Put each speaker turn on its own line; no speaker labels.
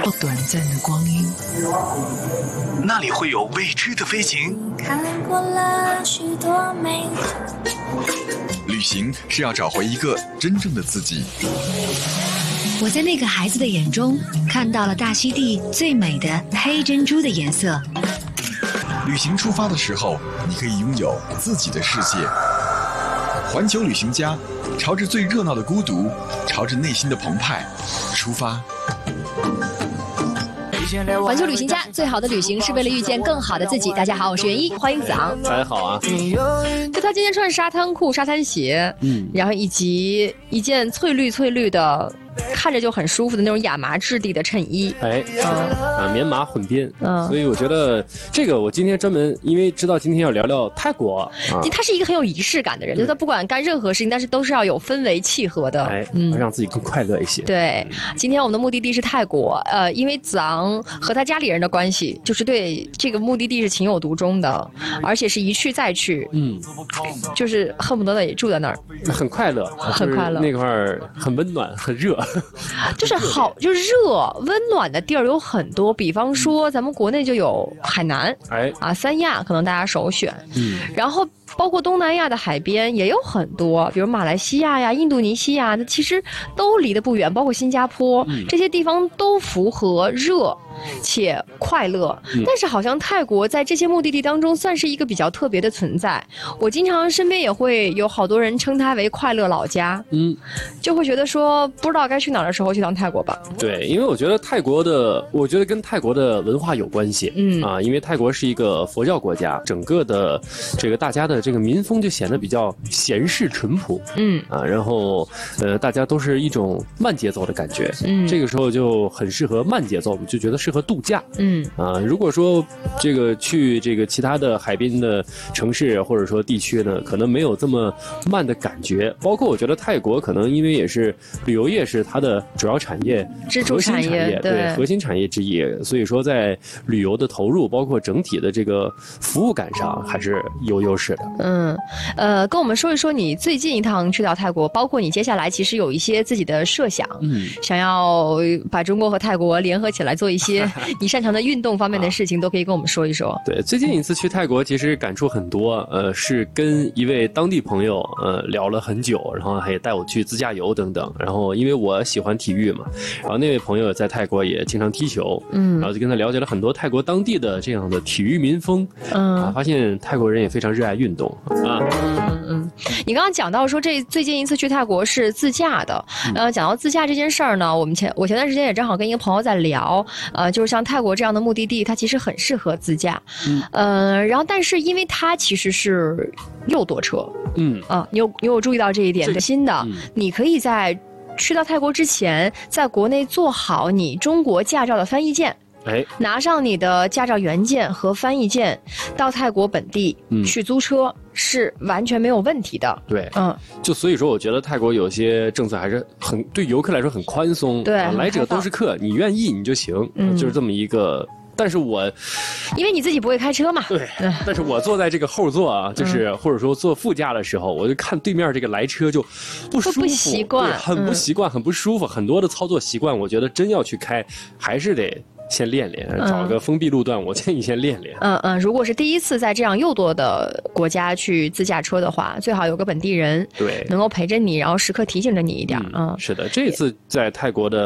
或短暂的光阴，
那里会有未知的飞行。
看过了许多美好。
旅行是要找回一个真正的自己。
我在那个孩子的眼中看到了大溪地最美的黑珍珠的颜色。
旅行出发的时候，你可以拥有自己的世界。环球旅行家，朝着最热闹的孤独，朝着内心的澎湃出发。
环球旅行家，最好的旅行是为了遇见更好的自己。大家好，我是袁一，欢迎子昂。
大家好啊！
就他今天穿沙滩裤、沙滩鞋，然后以及一件翠绿的，看着就很舒服的那种亚麻质地的衬衣。
棉麻混边。所以我觉得这个我今天专门因为知道今天要聊聊泰国，
他是一个很有仪式感的人，就他不管干任何事情，但是都是要有氛围契合的，
让自己更快乐一些。
对，今天我们的目的地是泰国，因为子昂和他家里人的关系，就是对这个目的地是情有独钟的，而且是一去再去，就是恨不得也住在那儿，
很快乐，
很快乐，
那块儿很温暖，很热，
就是好，就是热温暖的地儿有很多，比方说咱们国内就有海南，三亚可能大家首选，然后包括东南亚的海边也有很多，比如马来西亚呀、印度尼西亚，那其实都离得不远，包括新加坡，这些地方都符合热且快乐，但是好像泰国在这些目的地当中算是一个比较特别的存在。我经常身边也会有好多人称它为快乐老家，就会觉得说不知道该去哪儿的时候去趟泰国吧。
对，因为我觉得跟泰国的文化有关系，因为泰国是一个佛教国家，整个的这个大家的这个民风就显得比较闲适淳朴，然后大家都是一种慢节奏的感觉，这个时候就很适合慢节奏，就觉得适合度假，如果说这个去这个其他的海滨的城市或者说地区呢，可能没有这么慢的感觉。包括我觉得泰国可能因为也是旅游业是它的主要产业、
支柱产业，
对核心产业之一，所以说在旅游的投入，包括整体的这个服务感上还是有优势的。
跟我们说一说你最近一趟去到泰国，包括你接下来其实有一些自己的设想，想要把中国和泰国联合起来做一些你擅长的运动方面的事情，都可以跟我们说一说。
对，最近一次去泰国其实感触很多，是跟一位当地朋友聊了很久，然后还带我去自驾游等等。然后因为我喜欢体育嘛，然后那位朋友在泰国也经常踢球，然后就跟他了解了很多泰国当地的这样的体育民风，发现泰国人也非常热爱运动啊。
你刚刚讲到说这最近一次去泰国是自驾的，讲到自驾这件事儿呢，我前段时间也正好跟一个朋友在聊，就是像泰国这样的目的地，它其实很适合自驾，然后但是因为它其实是右舵车，你有注意到这一点？新的，你可以在去到泰国之前，在国内做好你中国驾照的翻译件。拿上你的驾照原件和翻译件，到泰国本地去租车是完全没有问题的。
对，就所以说，我觉得泰国有些政策还是对游客来说很宽松，
对，
来者都是客，你愿意你就行，就是这么一个。但是
因为你自己不会开车嘛，
对，但是我坐在这个后座啊，就是或者说坐副驾的时候，我就看对面这个来车就不舒服，
不习惯，
很不习惯，很不舒服，很多的操作习惯，我觉得真要去开，还是得先练练，找个封闭路段，我建议先练练。
如果是第一次在这样右舵的国家去自驾车的话，最好有个本地人，
对，
能够陪着你，然后时刻提醒着你一点。
是的，这一次在泰国的